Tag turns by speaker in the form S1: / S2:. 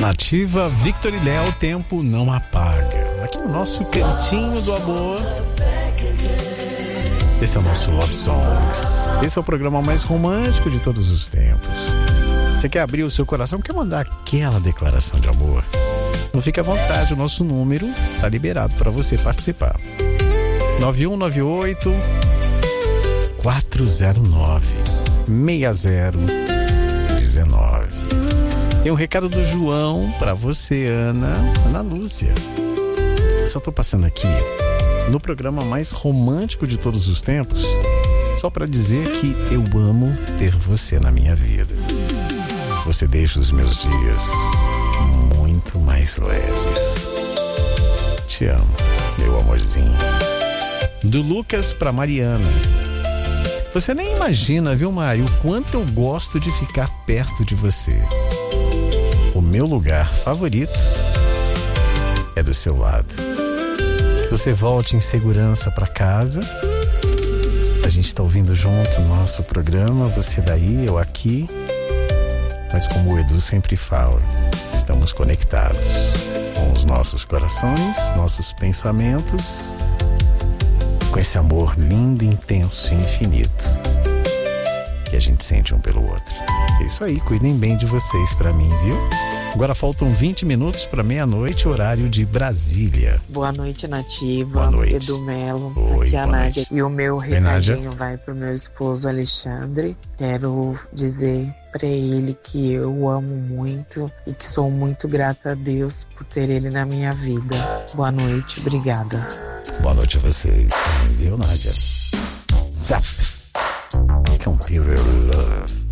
S1: Nativa, Victor e Léo, o tempo não apaga. Aqui no nosso cantinho do amor. Esse é o nosso Love Songs. Esse é o programa mais romântico de todos os tempos. Você quer abrir o seu coração, quer mandar aquela declaração de amor? Então fique à vontade, o nosso número está liberado para você participar. 9198 409 6019. Tem um recado do João para você, Ana Lúcia. Só tô passando aqui no programa mais romântico de todos os tempos, só para dizer que eu amo ter você na minha vida. Você deixa os meus dias muito mais leves. Te amo, meu amorzinho. Do Lucas para Mariana. Você nem imagina, viu, Mário, o quanto eu gosto de ficar perto de você. O meu lugar favorito é do seu lado. Que você volte em segurança para casa. A gente está ouvindo junto o nosso programa, você daí, eu aqui. Mas como o Edu sempre fala, estamos conectados com os nossos corações, nossos pensamentos, com esse amor lindo, intenso e infinito que a gente sente um pelo outro. É isso aí, cuidem bem de vocês pra mim, viu? Agora faltam 20 minutos para meia-noite, horário de Brasília.
S2: Boa noite, Nativa.
S1: Boa noite.
S2: Edu Melo.
S1: Oi,
S2: aqui é a Nádia.
S1: noite.
S2: E o meu
S1: Oi, Nádia.
S2: recadinho vai pro meu esposo Alexandre. Quero dizer pra ele que eu amo muito e que sou muito grata a Deus por ter ele na minha vida. Boa noite, obrigada.
S1: Boa noite a vocês, viu, Nádia? Zap! Computer Love.